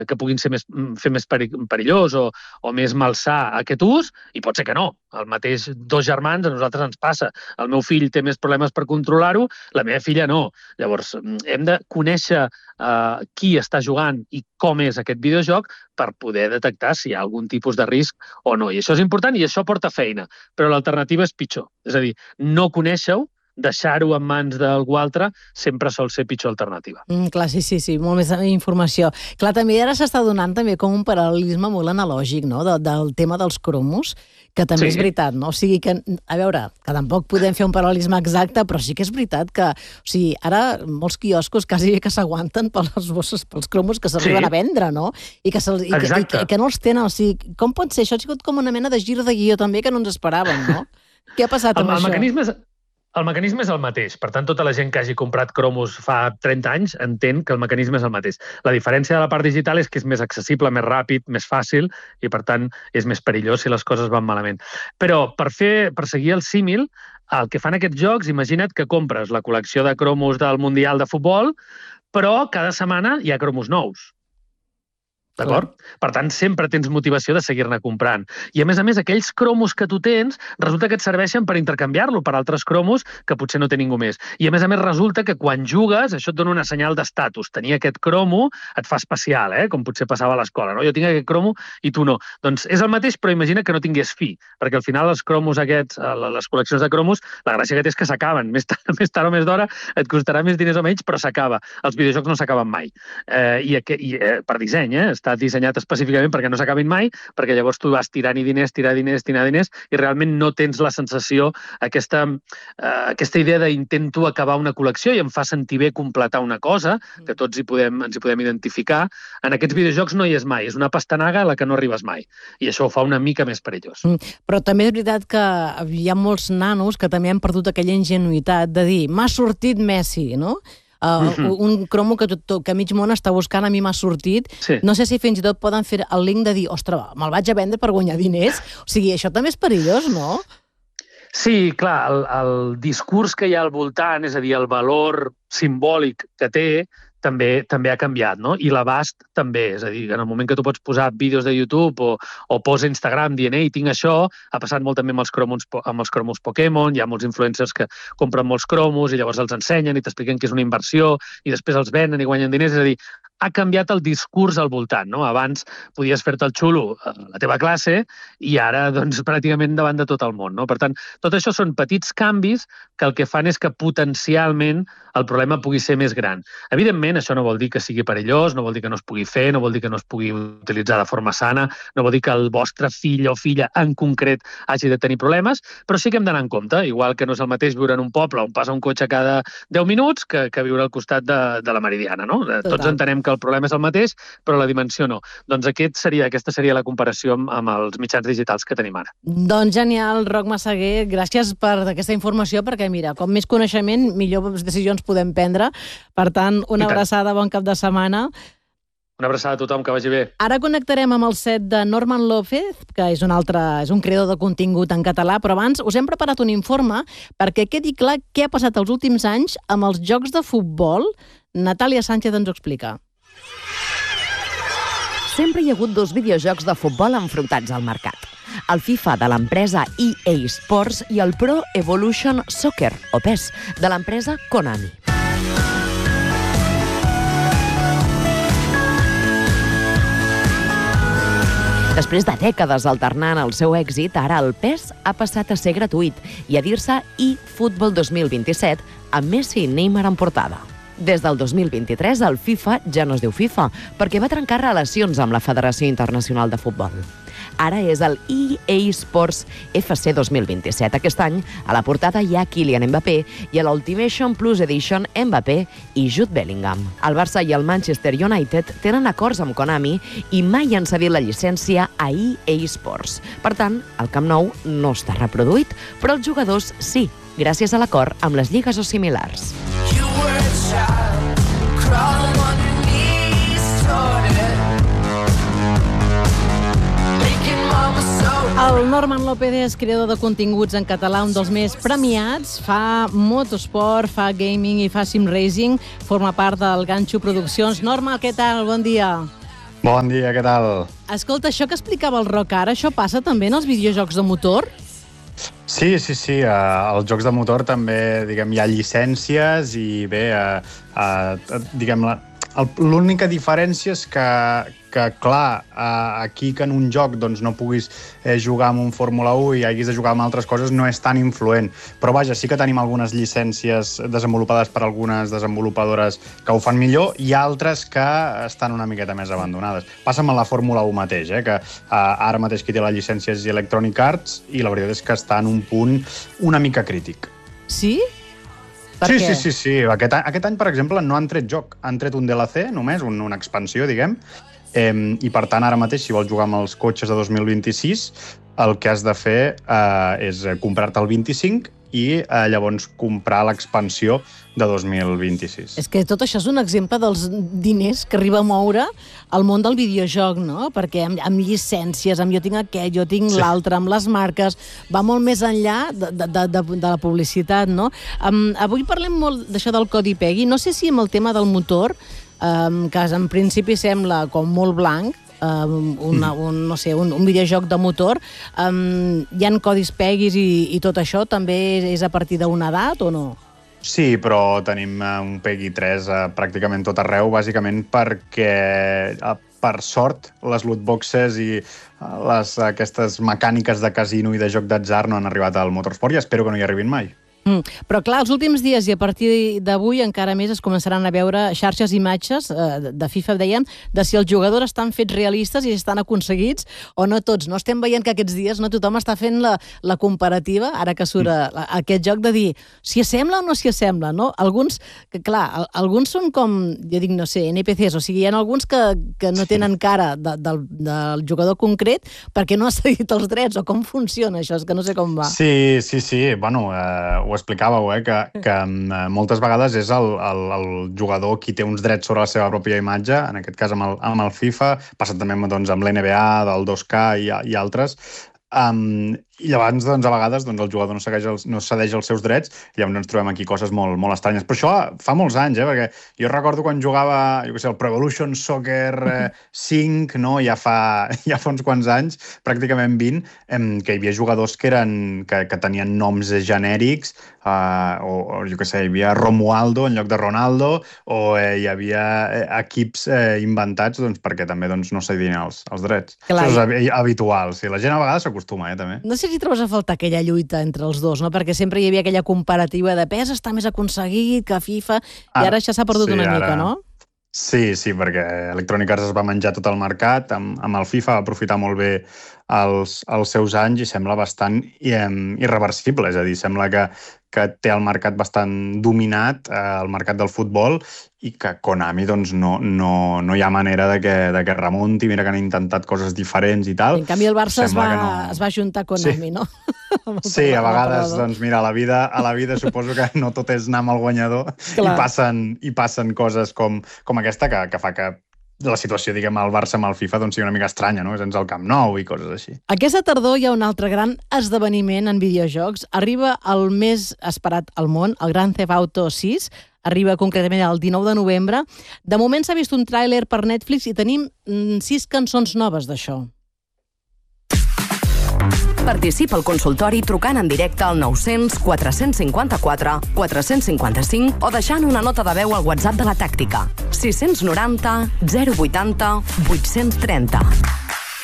que puguin fer més perillós o més malsà aquest ús, i pot ser que no. El mateix 2 germans, a nosaltres ens passa. El meu fill té més problemes per controlar-ho, la meva filla no. Llavors, hem de conèixer qui està jugant i com és aquest videojoc per poder detectar si hi ha algun tipus de risc o no. I això és important i això porta feina, però l'alternativa és pitjor. És a dir, no conèixer-ho, deixar-ho en mans d'algú altre sempre sol ser pitjor alternativa. Clar, sí, molt més informació. Clar, també ara s'està donant també com un paral·lelisme molt analògic, no?, del tema dels cromos, que també és veritat, no? O sigui que, a veure, que tampoc podem fer un paral·lelisme exacte, però sí que és veritat que, o sigui, ara molts quioscos quasi que s'aguanten pels cromos que s'arriben a vendre, no? I que no els tenen, o sigui, com pot ser? Això ha sigut com una mena de gir de guió també que no ens esperàvem, no? Què ha passat amb això? El mecanisme és el mateix. Per tant, tota la gent que hagi comprat cromos fa 30 anys entén que el mecanisme és el mateix. La diferència de la part digital és que és més accessible, més ràpid, més fàcil i, per tant, és més perillós si les coses van malament. Però, per seguir el símil, el que fan aquests jocs, imagina't que compres la col·lecció de cromos del Mundial de Futbol, però cada setmana hi ha cromos nous. D'acord? Per tant, sempre tens motivació de seguir-ne comprant. I, a més, aquells cromos que tu tens, resulta que et serveixen per intercanviar-lo per altres cromos que potser no té ningú més. I, a més, resulta que quan jugues, això et dona una senyal d'estatus. Tenir aquest cromo et fa especial, com potser passava a l'escola, no? Jo tinc aquest cromo i tu no. Doncs és el mateix, però imagina que no tingués fi, perquè al final els cromos aquests, les col·leccions de cromos, la gràcia que té és que s'acaben. Més tard o més d'hora et costarà més diners o menys, però s'acaba. Els videojocs no s'acaben mai. I per disseny, està dissenyat específicament perquè no s'acabin mai, perquè llavors tu vas tirant diners, i realment no tens la sensació, aquesta idea d'intento acabar una col·lecció i em fa sentir bé completar una cosa, que tots ens hi podem identificar. En aquests videojocs no hi és mai, és una pastanaga a la que no arribes mai, i això ho fa una mica més perillós. Però també és veritat que hi ha molts nanos que també han perdut aquella ingenuïtat de dir, m'ha sortit Messi, no? Un cromo que mig món està buscant, a mi m'ha sortit. No sé si fins i tot poden fer el link de dir, ostres, me'l vaig a vendre per guanyar diners. O sigui, això també és perillós, no? Sí, clar, el discurs que hi ha al voltant, és a dir, el valor simbòlic que té, també ha canviat, no? I l'abast també, és a dir, en el moment que tu pots posar vídeos de YouTube o posa Instagram dient, ei, tinc això, ha passat molt també amb els cromos Pokémon, hi ha molts influencers que compren molts cromos i llavors els ensenyen i t'expliquen que és una inversió i després els venen i guanyen diners, és a dir, ha canviat el discurs al voltant, no? Abans podies fer-te el xulo a la teva classe i ara, doncs, pràcticament davant de tot el món, no? Per tant, tot això són petits canvis que el que fan és que potencialment el problema pugui ser més gran. Evidentment, això no vol dir que sigui perillós, no vol dir que no es pugui fer, no vol dir que no es pugui utilitzar de forma sana, no vol dir que el vostre fill o filla en concret hagi de tenir problemes, però sí que hem d'anar en compte, igual que no és el mateix viure en un poble on passa un cotxe cada 10 minuts que viure al costat de la Meridiana, no? Tots entenem que el problema és el mateix, però la dimensió no. Doncs aquesta seria la comparació amb els mitjans digitals que tenim ara. Doncs genial, Roc Massaguer, gràcies per aquesta informació, perquè mira, com més coneixement, millor decisions podem prendre. Per tant, una abraçada, bon cap de setmana. Una abraçada a tothom, que vagi bé. Ara connectarem amb el set de Norman López, que és un creador de contingut en català, però abans us hem preparat un informe perquè quedi clar què ha passat els últims anys amb els jocs de futbol. Natàlia Sánchez ens ho explica. Sempre hi ha hagut 2 videojocs de futbol enfrontats al mercat. El FIFA de l'empresa EA Sports i el Pro Evolution Soccer, o PES, de l'empresa Konami. Després de dècades alternant el seu èxit, ara el PES ha passat a ser gratuït i a dir-se eFootball 2027 amb Messi i Neymar en portada. Des del 2023, el FIFA ja no es diu FIFA, perquè va trencar relacions amb la Federació Internacional de Futbol. Ara és el EA Sports FC 2027. Aquest any, a la portada hi ha Kylian Mbappé i a l'Ultimation Plus Edition Mbappé i Jude Bellingham. El Barça i el Manchester United tenen acords amb Konami i mai han cedit la llicència a EA Sports. Per tant, el Camp Nou no està reproduït, però els jugadors sí, gràcies a l'acord amb les lligues o similars. El Norman López és creador de continguts en català, un dels més premiats. Fa motosport, fa gaming i fa sim racing. Forma part del Ganxo Produccions. Norma, què tal? Bon dia. Bon dia, què tal? Escolta, això que explicava el Roc ara, això passa també en els videojocs de motor? Sí. Als jocs de motor també, diguem, hi ha llicències i bé, diguem, l'única diferència és que clar, aquí que en un joc doncs, no puguis jugar amb un Fórmula 1 i haguis de jugar amb altres coses no és tan influent. Però vaja, sí que tenim algunes llicències desenvolupades per algunes desenvolupadores que ho fan millor i altres que estan una miqueta més abandonades. Passa amb la Fórmula 1 mateix, que ara mateix qui té la llicència és Electronic Arts i la veritat és que està en un punt una mica crític. Sí? Sí. Aquest any, per exemple, no han tret joc. Han tret un DLC, només, una expansió, diguem, i per tant, ara mateix, si vols jugar amb els cotxes de 2026, el que has de fer és comprar-te el 25 i llavors comprar l'expansió de 2026. És que tot això és un exemple dels diners que arriba a moure el món del videojoc, no? Perquè amb llicències, amb jo tinc aquest, jo tinc l'altre, amb les marques, va molt més enllà de la publicitat, no? Avui parlem molt d'això del codi PEGI. No sé si amb el tema del motor, que en principi sembla com molt blanc, un videojoc de motor, hi ha codis PEGIs i tot això també és a partir d'una edat o no? Sí, però tenim un PEGI 3 pràcticament tot arreu, bàsicament perquè, per sort, les lootboxes i aquestes mecàniques de casino i de joc d'atzar no han arribat al motorsport i espero que no hi arribin mai. Però clar, els últims dies i a partir d'avui encara més es començaran a veure xarxes imatges de FIFA, dèiem, de si els jugadors estan fets realistes i estan aconseguits o no tots. No estem veient que aquests dies tothom està fent la comparativa, ara que surt aquest joc, de dir si assembla o no s'hi assembla, no? Alguns són com, jo dic, no sé, NPCs, o sigui, hi ha alguns que no tenen cara del jugador concret perquè no ha cedit els drets, o com funciona això? És que no sé com va. Sí. Bueno, ho explicàveu, que moltes vegades és el jugador qui té uns drets sobre la seva pròpia imatge, en aquest cas amb el FIFA, passa també doncs, amb l'NBA, del 2K i altres, i llavors, doncs, a vegades, doncs, el jugador no cedeix els seus drets i llavors ens trobem aquí coses molt, molt estranyes. Però això fa molts anys, perquè jo recordo quan jugava, jo què sé, el Pro Evolution Soccer 5, no? ja fa uns quants anys, pràcticament 20, que hi havia jugadors que tenien noms genèrics, o jo què sé, hi havia Romualdo en lloc de Ronaldo, o hi havia equips inventats doncs, perquè també doncs, no cedien els drets. Clar. Això és habitual, sí. La gent a vegades s'acostuma, també. No sé si trobes a faltar aquella lluita entre els dos, no? Perquè sempre hi havia aquella comparativa de PES està més aconseguit que FIFA, i ara això s'ha perdut una mica, no? Sí, perquè Electronic Arts es va menjar tot el mercat, amb el FIFA va aprofitar molt bé els seus anys i sembla bastant irreversible, és a dir, sembla que té el mercat bastant dominat, el mercat del futbol, i que Konami doncs, no hi ha manera de que remunti, mira que han intentat coses diferents i tal. En canvi el Barça es va ajuntar a Konami, no? Sí, a vegades, doncs mira, a la vida suposo que no tot és anar amb el guanyador i passen coses com aquesta que fa que la situació, diguem, al Barça amb el FIFA doncs sigui una mica estranya, no? Sense el Camp Nou i coses així. Aquesta tardor hi ha un altre gran esdeveniment en videojocs. Arriba el més esperat al món, el Grand Theft Auto 6. Arriba concretament el 19 de novembre. De moment s'ha vist un tràiler per Netflix i tenim 6 cançons noves d'això. Participa al consultori trucant en directe al 900 454 455 o deixant una nota de veu al WhatsApp de la Tàctica. 690 080 830.